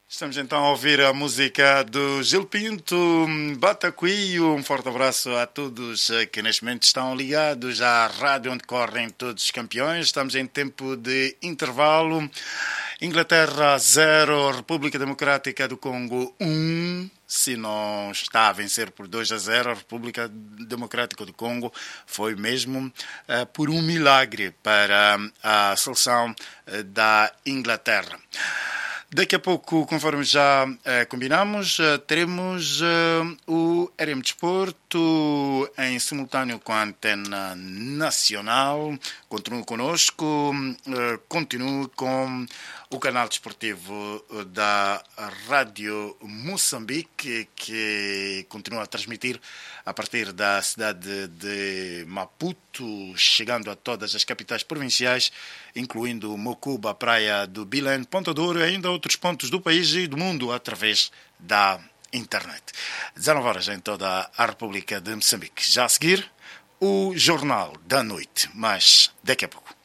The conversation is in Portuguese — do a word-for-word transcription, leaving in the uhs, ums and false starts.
Estamos então a ouvir a música do Gil Pinto, Batacuí. Um forte abraço a todos que neste momento estão ligados à rádio onde correm todos os campeões. Estamos em tempo de intervalo. Inglaterra zero, República Democrática do Congo um. Se não está a vencer por dois a zero, a República Democrática do Congo foi mesmo uh, por um milagre para a seleção uh, da Inglaterra. Daqui a pouco, conforme já eh, combinamos, eh, teremos eh, o R M Desporto em simultâneo com a Antena Nacional. Continue conosco, eh, continue com o canal desportivo da Rádio Moçambique, que continua a transmitir a partir da cidade de Maputo, chegando a todas as capitais provinciais, incluindo Mocuba, Praia do Belém, Ponta Douro e ainda outros pontos do país e do mundo através da internet. dezenove horas em toda a República de Moçambique. Já a seguir, o Jornal da Noite, mas daqui a pouco.